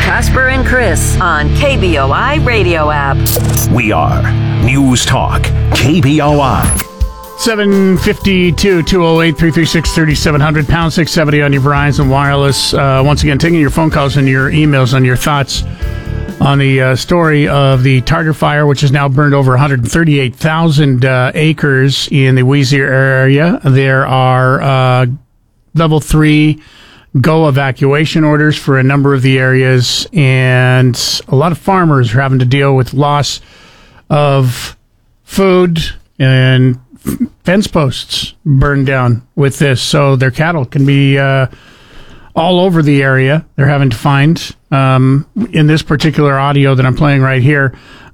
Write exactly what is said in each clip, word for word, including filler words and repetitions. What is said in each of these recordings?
Casper and Chris on K B O I Radio app. We are News Talk K B O I. seven fifty-two, two oh eight, three three six, three seven zero zero, pound six seventy on your Verizon Wireless. Uh, once again, taking your phone calls and your emails on your thoughts on the uh, story of the Tartar Fire, which has now burned over one hundred thirty-eight thousand uh, acres in the Weiser area. There are uh, level three go evacuation orders for a number of the areas, and a lot of farmers are having to deal with loss of food and fence posts burned down with this, so their cattle can be uh, all over the area. They're having to find, um, in this particular audio that I'm playing right here,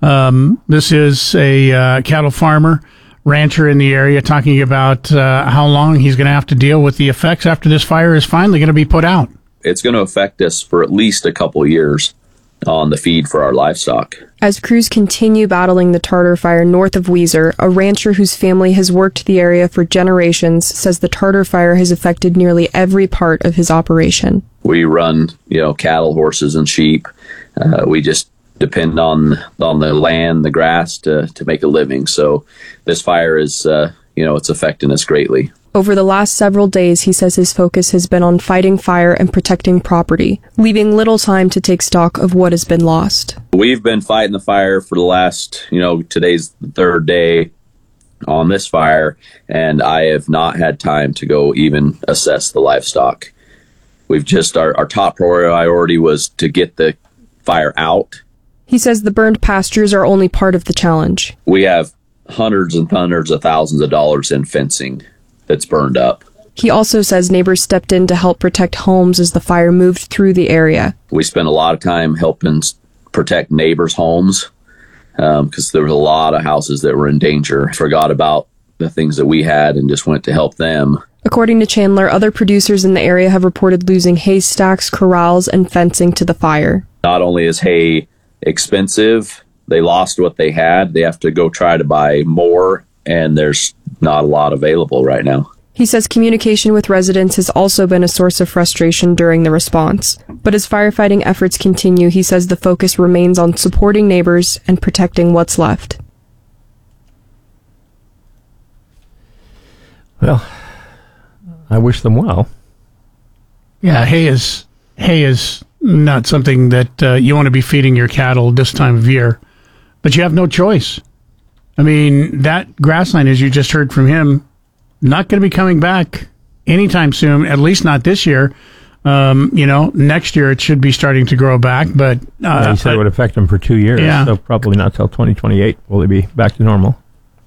um, this is a uh, cattle farmer, rancher in the area, talking about uh, how long he's going to have to deal with the effects after this fire is finally going to be put out. It's going to affect us for at least a couple of years on the feed for our livestock. As crews continue battling the Tartar Fire north of Weiser, a rancher whose family has worked the area for generations says the Tartar Fire has affected nearly every part of his operation. We run, you know, cattle, horses, and sheep. Uh, we just depend on on the land, the grass to, to make a living. So this fire is, uh, you know, it's affecting us greatly. Over the last several days, he says his focus has been on fighting fire and protecting property, leaving little time to take stock of what has been lost. We've been fighting the fire for the last, you know, today's the third day on this fire, and I have not had time to go even assess the livestock. We've just, our, our top priority was to get the fire out. He says the burned pastures are only part of the challenge. We have hundreds and hundreds of thousands of dollars in fencing that's burned up. He also says neighbors stepped in to help protect homes as the fire moved through the area. We spent a lot of time helping protect neighbors' homes because um, there was a lot of houses that were in danger. Forgot about the things that we had and just went to help them. According to Chandler, other producers in the area have reported losing hay stacks, corrals, and fencing to the fire. Not only is hay expensive, they lost what they had. They have to go try to buy more, and there's not a lot available right now. He says communication with residents has also been a source of frustration during the response. But as firefighting efforts continue, he says the focus remains on supporting neighbors and protecting what's left. Well, I wish them well. Yeah, hay is hay is not something that uh, you want to be feeding your cattle this time of year, but you have no choice. I mean, that grassland, as you just heard from him, not going to be coming back anytime soon, at least not this year. Um, you know, next year it should be starting to grow back, but... Uh, yeah, he said it would affect them for two years, yeah. So probably not till twenty twenty-eight will they be back to normal.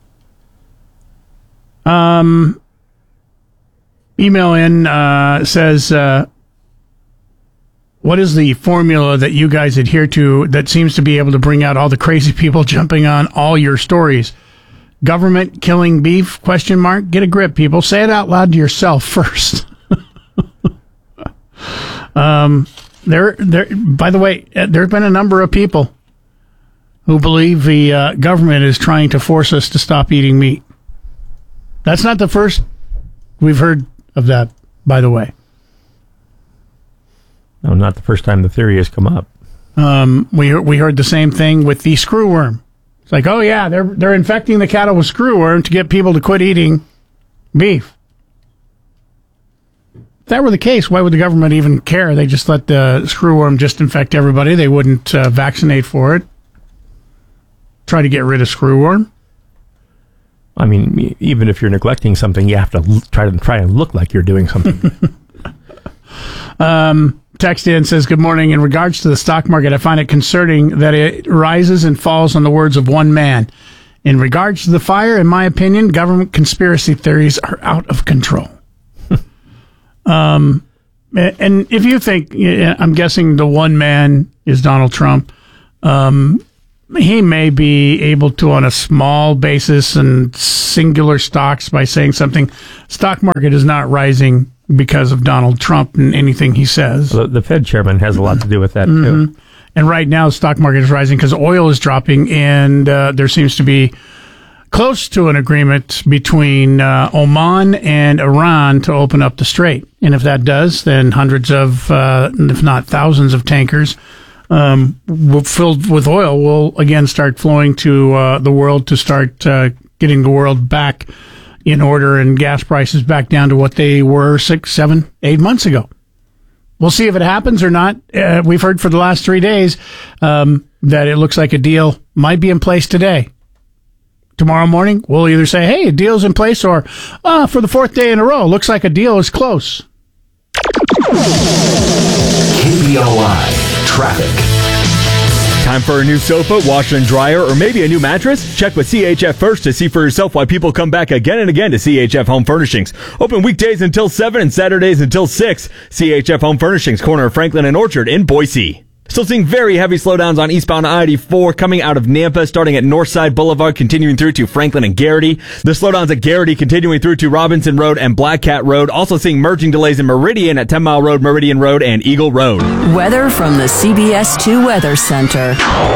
Um, email in uh, says... Uh, What is the formula that you guys adhere to that seems to be able to bring out all the crazy people jumping on all your stories? Government killing beef? Question mark. Get a grip, people. Say it out loud to yourself first. um, there, there. By the way, there have been a number of people who believe the uh, government is trying to force us to stop eating meat. That's not the first we've heard of that, by the way. No, not the first time the theory has come up. Um, we we heard the same thing with the screwworm. It's like, oh yeah, they're they're infecting the cattle with screwworm to get people to quit eating beef. If that were the case, why would the government even care? They just let the screwworm just infect everybody. They wouldn't uh, vaccinate for it. Try to get rid of screwworm. I mean, even if you're neglecting something, you have to l- try to try and look like you're doing something. um. Text in says, good morning. In regards to the stock market, I find it concerning that it rises and falls on the words of one man. In regards to the fire, in my opinion, government conspiracy theories are out of control. um, and if you think, I'm guessing the one man is Donald Trump, um, he may be able to, on a small basis and singular stocks, by saying something, stock market is not rising because of Donald Trump and anything he says. Well, the Fed chairman has a lot to do with that, mm-hmm. too. And right now, the stock market is rising because oil is dropping, and uh, there seems to be close to an agreement between uh, Oman and Iran to open up the strait. And if that does, then hundreds of, uh, if not thousands of tankers um, filled with oil will again start flowing to uh, the world to start uh, getting the world back in order and gas prices back down to what they were six, seven, eight months ago. We'll see if it happens or not. Uh, we've heard for the last three days um, that it looks like a deal might be in place today. Tomorrow morning, we'll either say, hey, a deal's in place, or uh, for the fourth day in a row, looks like a deal is close. K B O I Traffic. Time for a new sofa, washer and dryer, or maybe a new mattress? Check with C H F first to see for yourself why people come back again and again to C H F Home Furnishings. Open weekdays until seven and Saturdays until six. C H F Home Furnishings, corner of Franklin and Orchard in Boise. Still seeing very heavy slowdowns on eastbound I eighty-four coming out of Nampa, starting at Northside Boulevard, continuing through to Franklin and Garrity. The slowdowns at Garrity continuing through to Robinson Road and Black Cat Road. Also seeing merging delays in Meridian at ten Mile Road, Meridian Road, and Eagle Road. Weather from the C B S two Weather Center.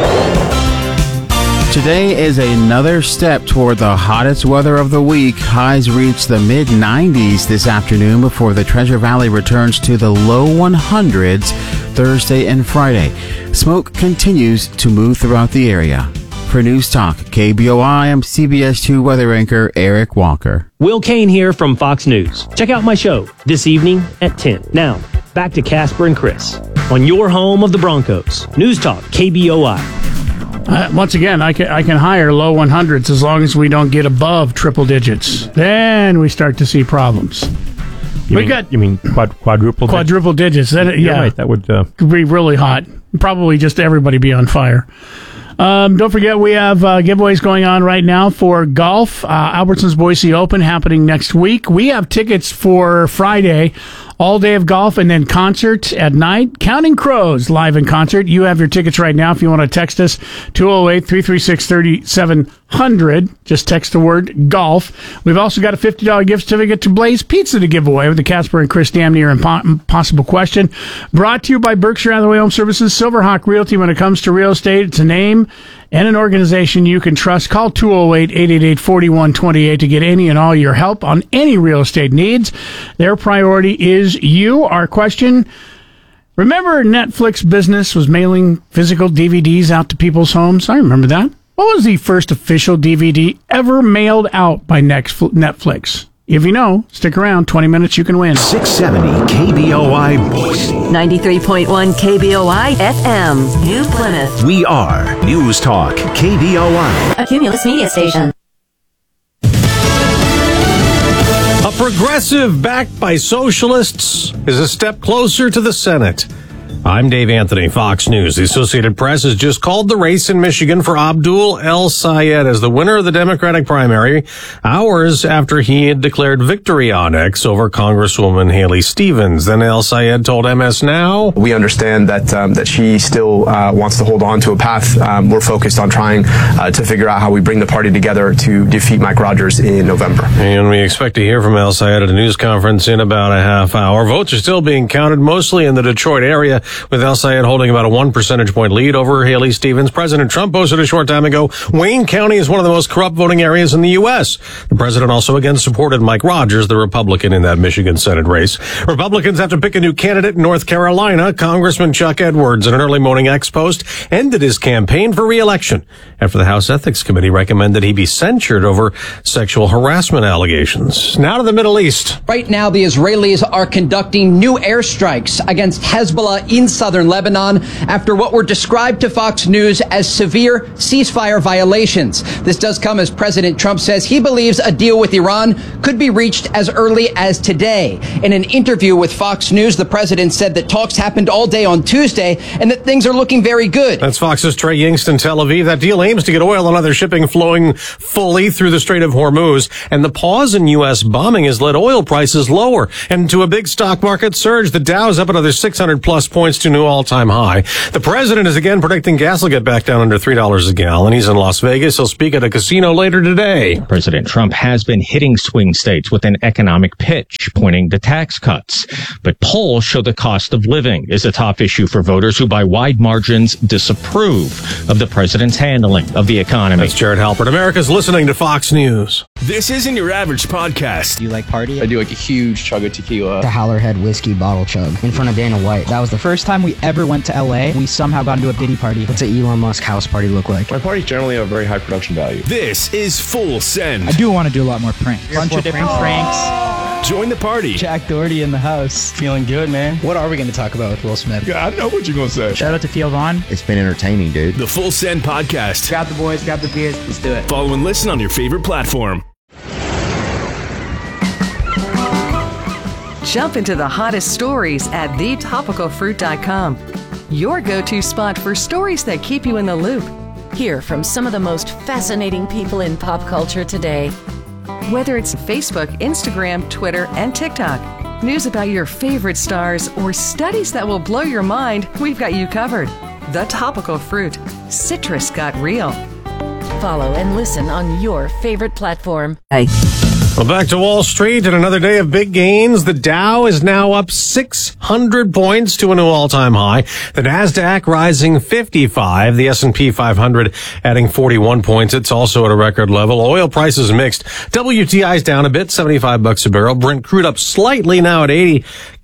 Today is another step toward the hottest weather of the week. Highs reach the mid nineties this afternoon before the Treasure Valley returns to the low one hundreds Thursday and Friday. Smoke continues to move throughout the area. For News Talk K B O I, I'm C B S two weather anchor Eric Walker. Will Kane here from Fox News. Check out my show this evening at ten. Now, back to Casper and Chris on your home of the Broncos. News Talk K B O I. Uh, once again, I can I can hire low one hundreds as long as we don't get above triple digits. Then we start to see problems. You we mean, got you mean quad, quadruple quadruple digits. That, You're yeah, right. That would uh, could be really hot. Probably just everybody be on fire. Um, don't forget, we have uh, giveaways going on right now for golf. Uh, Albertsons Boise Open happening next week. We have tickets for Friday, all day of golf, and then concert at night. Counting Crows live in concert. You have your tickets right now if you want to text us, two oh eight, three three six, three seven hundred. Just text the word golf. We've also got a fifty dollars gift certificate to Blaze Pizza to give away with the Casper and Chris Damn Near Impossible Question. Brought to you by Berkshire Hathaway Home Services, Silverhawk Realty. When it comes to real estate, it's a name and an organization you can trust. Call two oh eight, eight eight eight, four one two eight to get any and all your help on any real estate needs. Their priority is you. Our question: remember Netflix business was mailing physical D V Ds out to people's homes? I remember that. What was the first official D V D ever mailed out by Netflix? If you know, stick around. twenty minutes, you can win. six seventy K B O I Boise. ninety-three point one K B O I F M, New Plymouth. We are News Talk K B O I. A Cumulus Media Station. A progressive backed by socialists is a step closer to the Senate. I'm Dave Anthony, Fox News. The Associated Press has just called the race in Michigan for Abdul El-Sayed as the winner of the Democratic primary, hours after he had declared victory on X over Congresswoman Haley Stevens. Then El-Sayed told M S Now, "We understand that um, that she still uh, wants to hold on to a path. Um, we're focused on trying uh, to figure out how we bring the party together to defeat Mike Rogers in November." And we expect to hear from El-Sayed at a news conference in about a half hour. Votes are still being counted, mostly in the Detroit area, with El-Sayed holding about a one percentage point lead over Haley Stevens. President Trump posted a short time ago, Wayne County is one of the most corrupt voting areas in the U S. The president also again supported Mike Rogers, the Republican, in that Michigan Senate race. Republicans have to pick a new candidate in North Carolina. Congressman Chuck Edwards, in an early morning X post, ended his campaign for re-election after the House Ethics Committee recommended he be censured over sexual harassment allegations. Now to the Middle East. Right now, the Israelis are conducting new airstrikes against Hezbollah in southern Lebanon after what were described to Fox News as severe ceasefire violations. This does come as President Trump says he believes a deal with Iran could be reached as early as today. In an interview with Fox News, the president said that talks happened all day on Tuesday and that things are looking very good. That's Fox's Trey Yingst in Tel Aviv. That deal aims to get oil and other shipping flowing fully through the Strait of Hormuz. And the pause in U S bombing has led oil prices lower and to a big stock market surge. The Dow's up another six hundred plus points to new all-time high. The president is again predicting gas will get back down under three dollars a gallon. He's in Las Vegas. He'll speak at a casino later today. President Trump has been hitting swing states with an economic pitch, pointing to tax cuts. But polls show the cost of living is a top issue for voters who by wide margins disapprove of the president's handling of the economy. That's Jared Halpert. America's listening to Fox News. This isn't your average podcast. Do you like party? I do like a huge chug of tequila. The Howlerhead whiskey bottle chug in front of Dana White. That was the first time we ever went to L A. We somehow got into a Diddy party. What's an Elon Musk house party look like? My parties generally have a very high production value. This is Full Send. I do want to do a lot more pranks. Bunch of different pranks. Join the party. Jack Doherty in the house. Feeling good, man. What are we going to talk about with Will Smith? Yeah, I know what you're going to say. Shout out to Theo Vaughn. It's been entertaining, dude. The Full Send podcast. Grab the boys, grab the beers. Let's do it. Follow and listen on your favorite platform. Jump into the hottest stories at the topical fruit dot com. Your go-to spot for stories that keep you in the loop. Hear from some of the most fascinating people in pop culture today. Whether it's Facebook, Instagram, Twitter, and TikTok, news about your favorite stars, or studies that will blow your mind, we've got you covered. The Topical Fruit. Citrus got real. Follow and listen on your favorite platform. Hey. Well, back to Wall Street and another day of big gains. The Dow is now up six hundred points to a new all-time high. The Nasdaq rising fifty-five. The S and P five hundred adding forty-one points. It's also at a record level. Oil prices mixed. W T I is down a bit, seventy-five bucks a barrel. Brent crude up slightly now at eighty.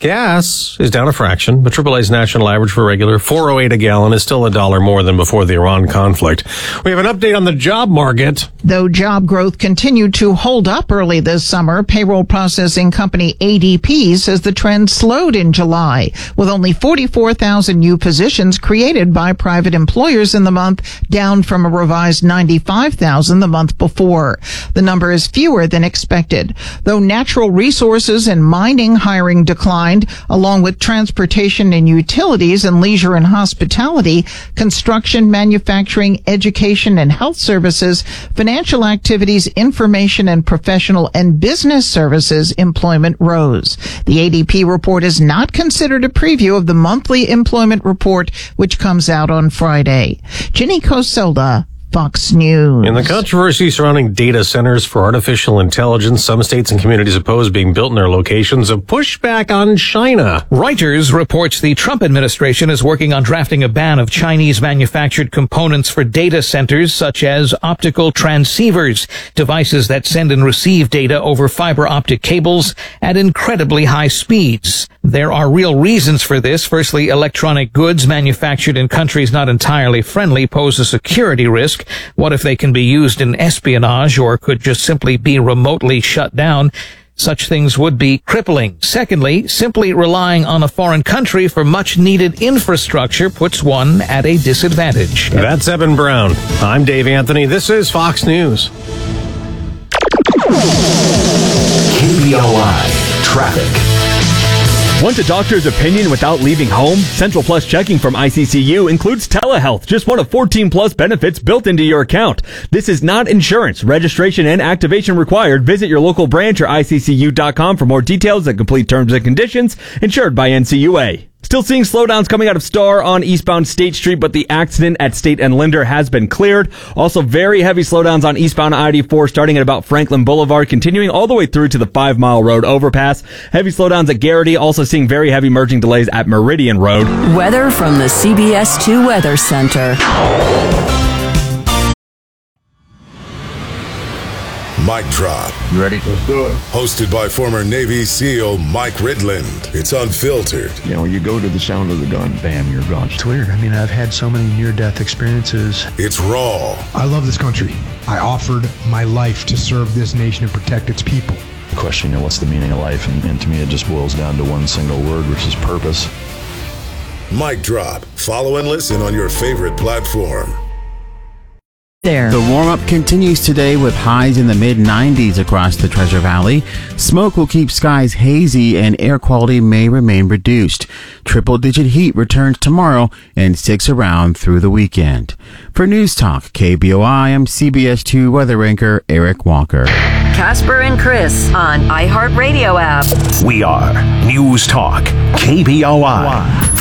Gas is down a fraction, but triple A's national average for regular four oh eight a gallon is still a dollar more than before the Iran conflict. We have an update on the job market. Though job growth continued to hold up early this summer, payroll processing company A D P says the trend slowed in July, with only forty-four thousand new positions created by private employers in the month, down from a revised ninety-five thousand the month before. The number is fewer than expected. Though natural resources and mining hiring declined, along with transportation and utilities and leisure and hospitality, construction, manufacturing, education and health services, financial activities, information and professional and business services employment rose. The A D P report is not considered a preview of the monthly employment report, which comes out on Friday. Ginny Coselda, Fox News. In the controversy surrounding data centers for artificial intelligence, some states and communities oppose being built in their locations of pushback on China. Reuters reports the Trump administration is working on drafting a ban of Chinese-manufactured components for data centers, such as optical transceivers, devices that send and receive data over fiber optic cables at incredibly high speeds. There are real reasons for this. Firstly, electronic goods manufactured in countries not entirely friendly pose a security risk. What if they can be used in espionage or could just simply be remotely shut down? Such things would be crippling. Secondly, simply relying on a foreign country for much-needed infrastructure puts one at a disadvantage. That's Eben Brown. I'm Dave Anthony. This is Fox News. K B O I Traffic. Want a doctor's opinion without leaving home? Central Plus Checking from I C C U includes telehealth, just one of fourteen plus benefits built into your account. This is not insurance. Registration and activation required. Visit your local branch or I C C U dot com for more details and complete terms and conditions. Insured by N C U A. Still seeing slowdowns coming out of Star on eastbound State Street, but the accident at State and Linder has been cleared. Also very heavy slowdowns on eastbound I eighty-four starting at about Franklin Boulevard, continuing all the way through to the Five Mile Road overpass. Heavy slowdowns at Garrity, also seeing very heavy merging delays at Meridian Road. Weather from the C B S two Weather Center. Mic Drop. You ready? Let's do it. Hosted by former Navy SEAL Mike Ridland. It's unfiltered. You know, you go to the sound of the gun, bam, you're gone. It's weird. I mean, I've had so many near-death experiences. It's raw. I love this country. I offered my life to serve this nation and protect its people. The question, you know, what's the meaning of life? And, and to me, it just boils down to one single word, which is purpose. Mic Drop. Follow and listen on your favorite platform. There. The warm-up continues today with highs in the mid nineties across the Treasure Valley. Smoke will keep skies hazy and air quality may remain reduced. Triple-digit heat returns tomorrow and sticks around through the weekend. For News Talk K B O I, I'm C B S two weather anchor Eric Walker. Casper and Chris on iHeartRadio app. We are News Talk K B O I.